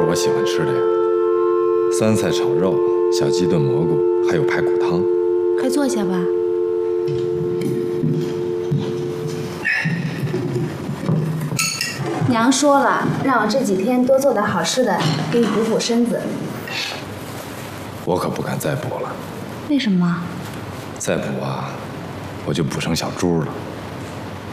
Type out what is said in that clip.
我喜欢吃的呀，酸菜炒肉、小鸡炖蘑菇，还有排骨汤。 快坐下吧。娘说了，让我这几天多做点好吃的，给你补补身子。 我可不敢再补了。 为什么？ 再补啊，我就补成小猪了。